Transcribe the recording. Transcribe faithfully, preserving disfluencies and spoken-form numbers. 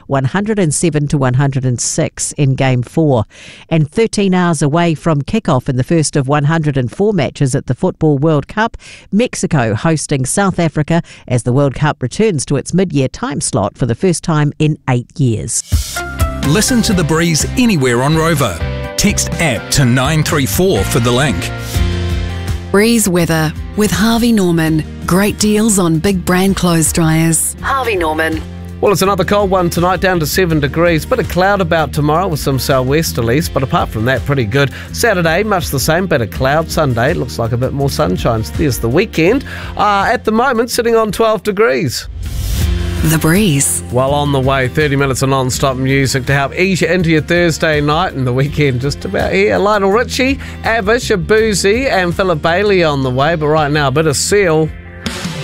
one hundred seven to one hundred six in Game four. And thirteen hours away from kickoff in the first of one hundred four matches at the Football World Cup, Mexico hosting South Africa as the World Cup returns to its mid-year time slot for the first time in eight years. Listen to The Breeze anywhere on Rover. Text app to nine three four for the link. Breeze weather with Harvey Norman. Great deals on big brand clothes dryers. Harvey Norman. Well, it's another cold one tonight, down to seven degrees. Bit of cloud about tomorrow with some southwesterlies, but apart from that, pretty good. Saturday, much the same, bit of cloud. Sunday, looks like a bit more sunshine. So there's the weekend. Uh, at the moment, sitting on twelve degrees. The Breeze. Well, on the way, thirty minutes of non-stop music to help ease you into your Thursday night and the weekend just about here. Lionel Richie, Avish, Abuzi and Philip Bailey on the way, but right now, a bit of Seal.